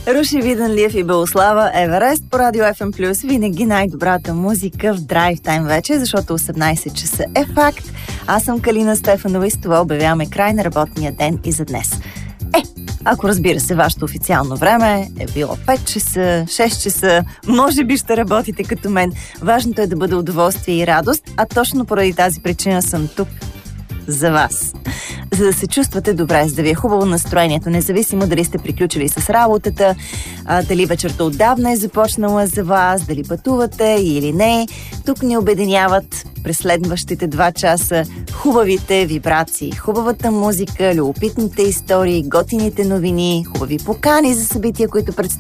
Руши Виденлиев и Белослава Еверест по Радио FM+. Винаги най-добрата музика в драйв тайм вече, защото 18 часа е факт. Аз съм Калина Стефанова и с това обявяваме край на работния ден и за днес. Ако разбира се, вашето официално време е било 5 часа, 6 часа, може би ще работите като мен. Важното е да бъде удоволствие и радост, а точно поради тази причина съм тук за вас. За да се чувствате добре, за да ви е хубаво настроението, независимо дали сте приключили с работата, дали вечерта отдавна е започнала за вас, дали пътувате или не. Тук ни обединяват през следващите 2 часа хубавите вибрации, хубавата музика, любопитните истории, готините новини, хубави покани за събития, които предстоят